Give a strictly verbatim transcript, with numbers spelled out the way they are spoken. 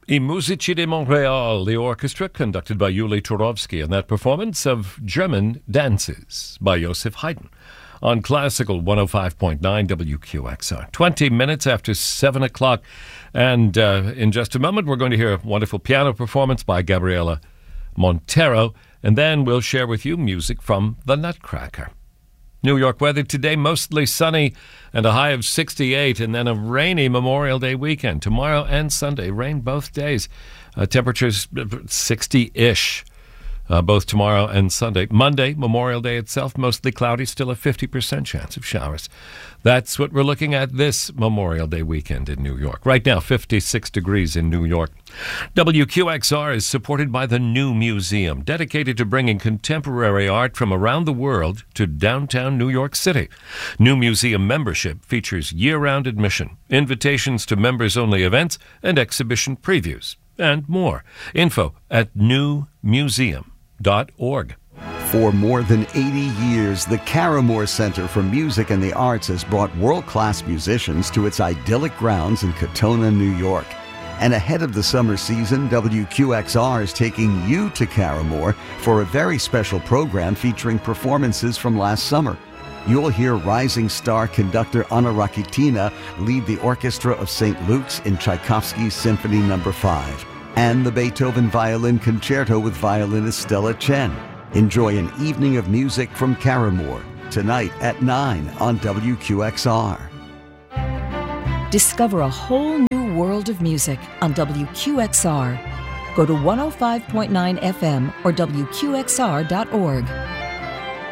I Musici de Montréal, the orchestra conducted by Yuli Turovsky, and that performance of German Dances by Joseph Haydn on Classical one oh five point nine W Q X R. twenty minutes after seven o'clock, and uh, in just a moment we're going to hear a wonderful piano performance by Gabriela Montero, and then we'll share with you music from the Nutcracker. New York weather today, mostly sunny and a high of sixty-eight, and then a rainy Memorial Day weekend. Tomorrow and Sunday, rain both days. Uh, temperatures sixty-ish, uh, both tomorrow and Sunday. Monday, Memorial Day itself, mostly cloudy, still a fifty percent chance of showers. That's what we're looking at this Memorial Day weekend in New York. Right now, fifty-six degrees in New York. W Q X R is supported by the New Museum, dedicated to bringing contemporary art from around the world to downtown New York City. New Museum membership features year-round admission, invitations to members-only events, and exhibition previews, and more. Info at new museum dot org. For more than eighty years, the Caramore Center for Music and the Arts has brought world-class musicians to its idyllic grounds in Katonah, New York. And ahead of the summer season, W Q X R is taking you to Caramore for a very special program featuring performances from last summer. You'll hear rising star conductor Anna Rakitina lead the orchestra of Saint Luke's in Tchaikovsky's Symphony Number five, and the Beethoven Violin Concerto with violinist Stella Chen. Enjoy an evening of music from Caramore tonight at nine on W Q X R. Discover a whole new world of music on W Q X R. Go to one oh five point nine F M or W Q X R dot org.